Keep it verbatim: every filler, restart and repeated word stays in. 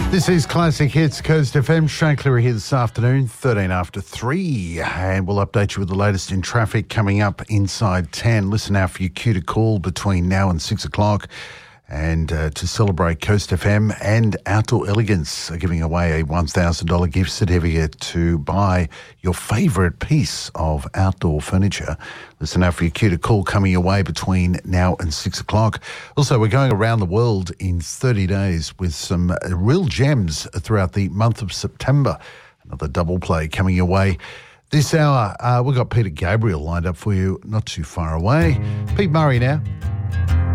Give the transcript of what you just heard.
This is Classic Hits, Coast F M. Shane Cleary here this afternoon, thirteen after three, and we'll update you with the latest in traffic coming up inside ten. Listen out for your cue to call between now and six o'clock. And uh, to celebrate Coast F M and Outdoor Elegance are giving away a one thousand dollars gift certificate to buy your favourite piece of outdoor furniture. Listen out for your cue to call coming your way between now and six o'clock. Also, we're going around the world in thirty days with some uh, real gems throughout the month of September. Another double play coming your way. This hour, uh, we've got Peter Gabriel lined up for you not too far away. Pete Murray now.